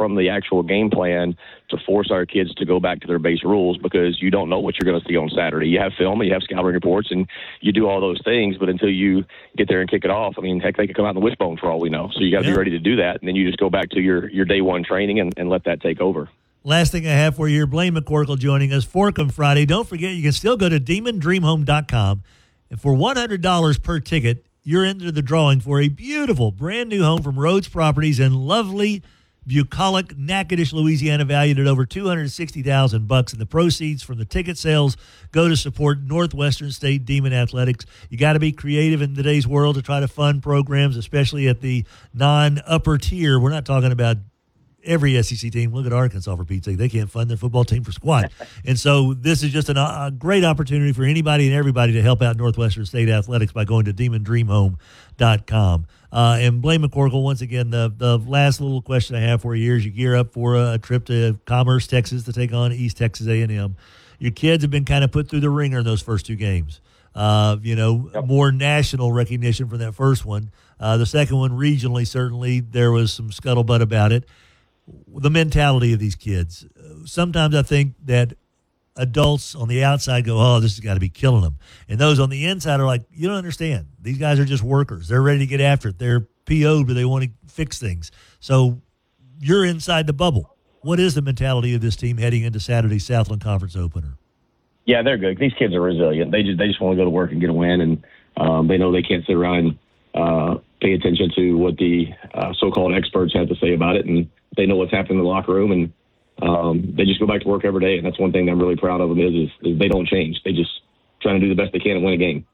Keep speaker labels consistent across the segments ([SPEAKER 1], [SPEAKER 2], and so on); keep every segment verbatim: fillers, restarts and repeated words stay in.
[SPEAKER 1] from the actual game plan to force our kids to go back to their base rules, because you don't know what you're going to see on Saturday. You have film and you have scouting reports and you do all those things, but until you get there and kick it off, I mean, heck, they could come out in the wishbone for all we know. So you got to
[SPEAKER 2] yeah.
[SPEAKER 1] be ready to do that, and then you just go back to your, your day one training and, and let that take over.
[SPEAKER 2] Last thing I have for you here, Blaine McCorkle joining us, Forkum Friday. Don't forget, you can still go to demon dream home dot com, and for one hundred dollars per ticket, you're into the drawing for a beautiful brand new home from Rhodes Properties in lovely bucolic Natchitoches, Louisiana, valued at over two hundred sixty thousand bucks. And the proceeds from the ticket sales go to support Northwestern State Demon Athletics. You got to be creative in today's world to try to fund programs, especially at the non-upper tier. We're not talking about every S E C team. Look at Arkansas, for Pete's sake. They can't fund their football team for squat. And so this is just an, a great opportunity for anybody and everybody to help out Northwestern State Athletics by going to demon dream home dot com. Uh, and Blaine McCorkle, once again, the, the last little question I have for you here is you gear up for a, a trip to Commerce, Texas to take on East Texas A and M. Your kids have been kind of put through the ringer in those first two games. Uh, you know, yep. more national recognition from that first one. Uh, the second one, regionally, certainly, there was some scuttlebutt about it. The mentality of these kids. Sometimes I think that adults on the outside go, oh, this has got to be killing them. And those on the inside are like, you don't understand. These guys are just workers. They're ready to get after it. They're P O'd, but they want to fix things. So you're inside the bubble. What is the mentality of this team heading into Saturday's Southland Conference opener?
[SPEAKER 1] Yeah, they're good. These kids are resilient. They just they just want to go to work and get a win, and um, they know they can't sit around and uh, pay attention to what the uh, so-called experts have to say about it, and they know what's happening in the locker room, and um, they just go back to work every day. And that's one thing I'm really proud of them is, is, is they don't change. They just trying to do the best they can and win a game.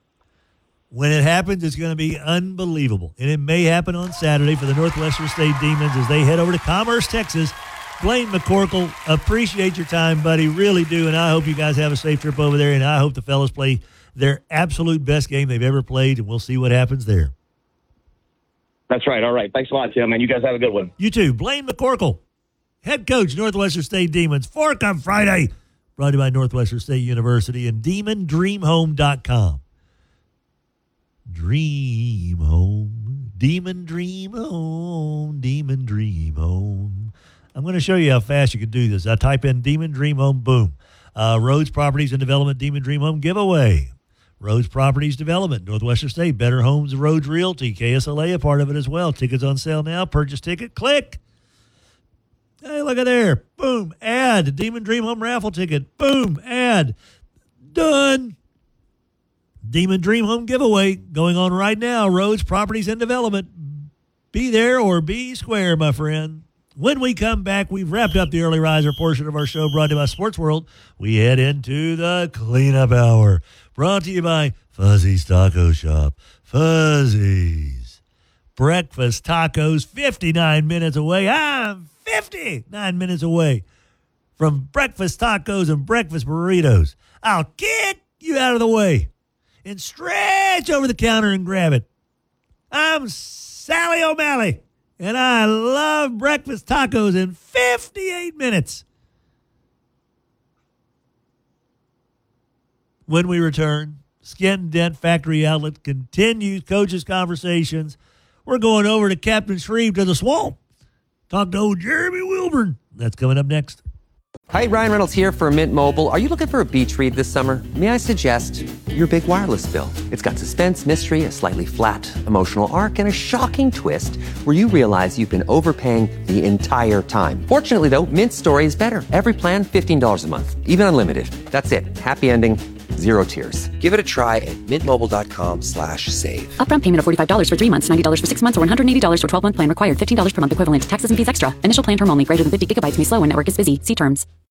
[SPEAKER 2] When it happens, it's going to be unbelievable. And it may happen on Saturday for the Northwestern State Demons as they head over to Commerce, Texas. Blaine McCorkle, appreciate your time, buddy. Really do. And I hope you guys have a safe trip over there. And I hope the fellas play their absolute best game they've ever played. And we'll see what happens there.
[SPEAKER 1] That's right. All right. Thanks a lot, Tim. And you guys have a good one.
[SPEAKER 2] You too. Blaine McCorkle, head coach, Northwestern State Demons. Forkum Friday, brought to you by Northwestern State University and demon dream home dot com. Dream home, demon dream home, demon dream home. I'm going to show you how fast you can do this. I type in Demon Dream Home, boom. Uh, Rhodes Properties and Development Demon Dream Home giveaway. Rhodes Properties Development, Northwestern State, Better Homes, Rhodes Realty, K S L A a part of it as well. Tickets on sale now. Purchase ticket, click. Hey, look at there. Boom, add. Demon Dream Home raffle ticket. Boom, add. Done. Demon Dream Home giveaway going on right now. Rhodes Properties and Development. Be there or be square, my friend. When we come back, we've wrapped up the early riser portion of our show brought to you by Sports World. We head into the cleanup hour brought to you by Fuzzy's Taco Shop. Fuzzy's. Breakfast tacos, fifty-nine minutes away. I'm fifty-nine minutes away from breakfast tacos and breakfast burritos. I'll kick you out of the way and stretch over the counter and grab it. I'm Sally O'Malley. And I love breakfast tacos in fifty-eight minutes. When we return, Skin Dent Factory Outlet continues coaches' conversations. We're going over to Captain Shreve to the swamp. Talk to old Jeremy Wilburn. That's coming up next.
[SPEAKER 3] Hi, Ryan Reynolds here for Mint Mobile. Are you looking for a beach read this summer? May I suggest your big wireless bill? It's got suspense, mystery, a slightly flat emotional arc, and a shocking twist where you realize you've been overpaying the entire time. Fortunately, though, Mint's story is better. Every plan, fifteen dollars a month, even unlimited. That's it. Happy ending, zero tears. Give it a try at mintmobile.com slash save.
[SPEAKER 4] Upfront payment of forty-five dollars for three months, ninety dollars for six months, or one hundred eighty dollars for twelve-month plan required. fifteen dollars per month equivalent. Taxes and fees extra. Initial plan term only. Greater than fifty gigabytes may slow when network is busy. See terms.